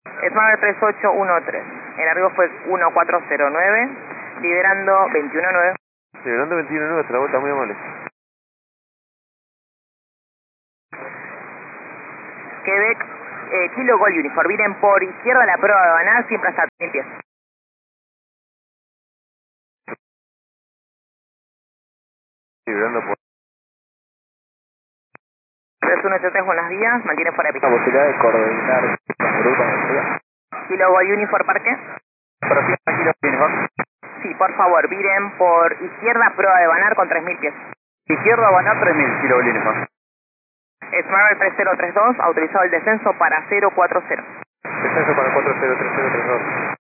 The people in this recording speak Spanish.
Smart 3813. El arribo fue 1409, liberando 219. Liberando 21.9, hasta la vuelta, muy amable. Quebec, Kilo Gold Uniform. Vienen por izquierda la prueba de Banar, siempre hasta 1000 pies. Liberando por... 3183, buenos días. Mantiene fuera de pista. La posibilidad de coordinar con grupo de Kilo Gold Uniform, parque. Operación Kilo Uniform. Sí, por favor, viren por izquierda, prueba de Banar con 3000 pies. Izquierda van a 3000 Kilo Uniform. Smart 3032, autorizado el descenso para 040. Descenso para 403032.